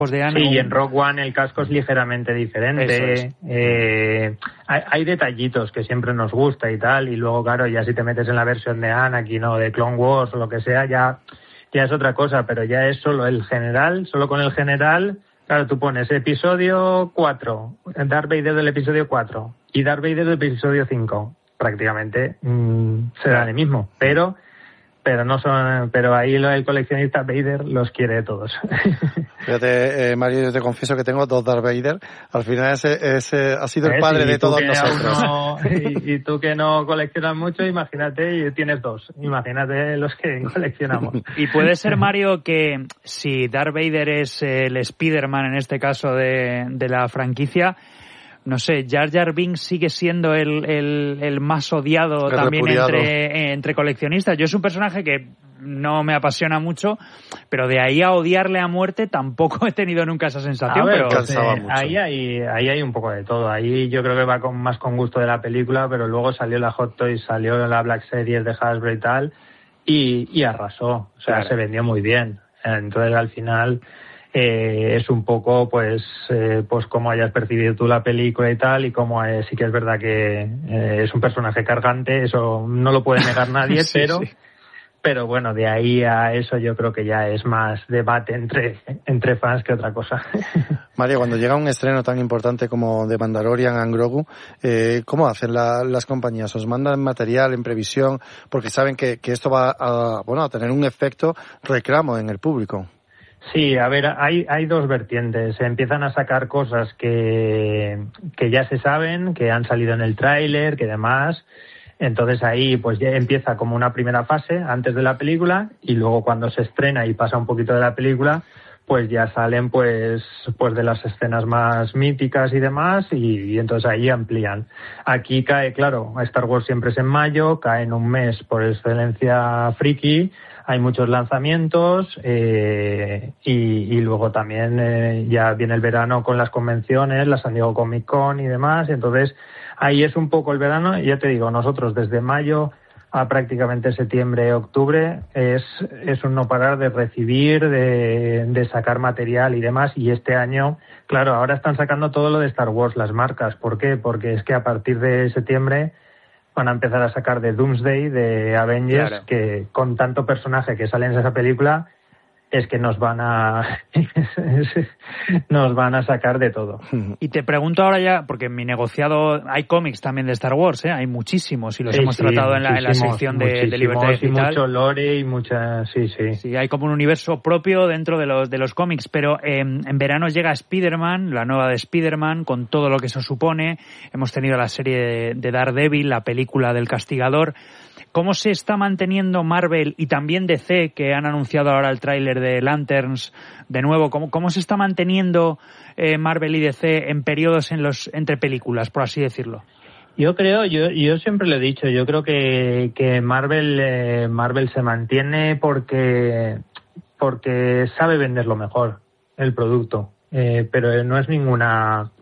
de Anne. Sí, y en Rogue One el casco es ligeramente diferente. Hay detallitos que siempre nos gusta y tal, y luego, claro, ya si te metes en la versión de Anakin o de Clone Wars o lo que sea, ya es otra cosa, pero ya es solo el general, solo con el general. Claro, tú pones episodio 4, Darth Vader del episodio 4 y Darth Vader del episodio 5. Prácticamente será el mismo, pero no son, pero ahí el coleccionista Vader los quiere todos. Fíjate, Mario, yo te confieso que tengo 2 Darth Vader. Al final ese ha sido el padre de todos nosotros. Y tú que no coleccionas mucho, imagínate, y tienes 2. Imagínate los que coleccionamos. Y puede ser, Mario, que si Darth Vader es el Spider-Man, en este caso de la franquicia, no sé, Jar Jar Binks sigue siendo el más odiado también entre coleccionistas. Yo es un personaje que no me apasiona mucho, pero de ahí a odiarle a muerte tampoco he tenido nunca esa sensación. Ver, pero cansaba mucho. Ahí hay un poco de todo. Ahí yo creo que va más con gusto de la película, pero luego salió la Hot Toys, salió la Black Series de Hasbro y tal, y arrasó. O sea, claro, se vendió muy bien. Entonces, al final es un poco pues cómo hayas percibido tú la película y tal, y cómo sí que es verdad que es un personaje cargante, eso no lo puede negar nadie. Sí, pero bueno, de ahí a eso yo creo que ya es más debate entre fans que otra cosa. Mario, cuando llega un estreno tan importante como The Mandalorian and Grogu, ¿cómo hacen las compañías? ¿Os mandan material en previsión? Porque saben que esto va a tener un efecto reclamo en el público. Sí, a ver, hay 2 vertientes. Se empiezan a sacar cosas que ya se saben, que han salido en el tráiler, que demás. Entonces ahí pues ya empieza como una primera fase antes de la película, y luego cuando se estrena y pasa un poquito de la película, pues ya salen pues de las escenas más míticas y demás, y entonces ahí amplían. Aquí cae, claro, Star Wars siempre es en mayo, cae en un mes por excelencia friki. Hay muchos lanzamientos y luego también ya viene el verano con las convenciones, la San Diego Comic Con y demás. Y entonces ahí es un poco el verano. Y ya te digo, nosotros desde mayo a prácticamente septiembre, octubre es un no parar de recibir, de sacar material y demás. Y este año, claro, ahora están sacando todo lo de Star Wars, las marcas. ¿Por qué? Porque es que a partir de septiembre van a empezar a sacar de Doomsday, de Avengers, claro, que con tanto personaje que sale en esa película, es que nos van a sacar de todo. Y te pregunto ahora ya, porque en mi negociado hay cómics también de Star Wars, hay muchísimos, y los hemos tratado en la sección de Libertad Digital. Mucho lore y mucha... Sí, hay como un universo propio dentro de los cómics, pero en verano llega Spider-Man, la nueva de Spider-Man, con todo lo que eso supone. Hemos tenido la serie de Daredevil, la película del Castigador. ¿Cómo se está manteniendo Marvel y también DC, que han anunciado ahora el tráiler de Lanterns de nuevo? ¿Cómo se está manteniendo Marvel y DC en periodos entre películas, por así decirlo? Yo creo, yo siempre lo he dicho, yo creo que Marvel se mantiene porque sabe venderlo mejor, el producto, pero no es ninguna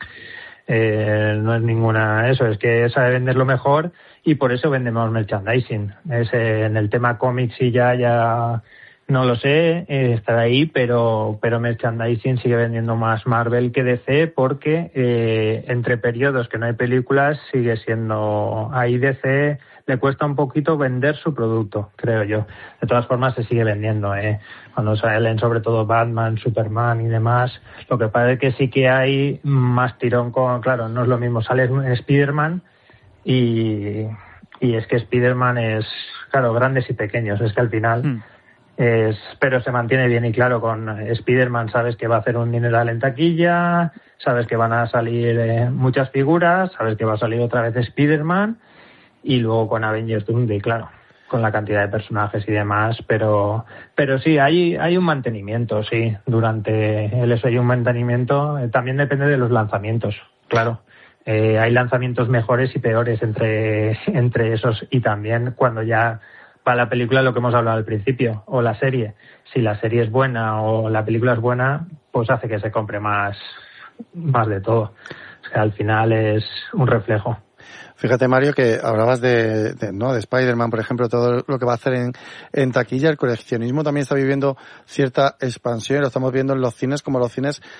eso, es que sabe venderlo mejor. Y por eso vendemos merchandising. En el tema cómics sí ya no lo sé, estará ahí, pero merchandising sigue vendiendo más Marvel que DC, porque entre periodos que no hay películas sigue siendo ahí. DC le cuesta un poquito vender su producto, creo yo. De todas formas se sigue vendiendo, cuando salen sobre todo Batman, Superman y demás. Lo que pasa es que sí que hay más tirón claro, no es lo mismo, sale Spider-Man y es que Spider-Man es, claro, grandes y pequeños, es que al final pero se mantiene bien. Y claro, con Spider-Man sabes que va a hacer un dineral en taquilla, sabes que van a salir muchas figuras, sabes que va a salir otra vez Spider-Man, y luego con Avengers Doomsday, claro, con la cantidad de personajes y demás, pero sí, hay un mantenimiento, sí, durante eso hay un mantenimiento, también depende de los lanzamientos, claro. Hay lanzamientos mejores y peores entre esos, y también cuando ya va la película, lo que hemos hablado al principio, o la serie. Si la serie es buena o la película es buena, pues hace que se compre más de todo. O sea, al final es un reflejo. Fíjate, Mario, que hablabas de Spider-Man, por ejemplo, todo lo que va a hacer en taquilla. El coleccionismo también está viviendo cierta expansión y lo estamos viendo en los cines, como los cines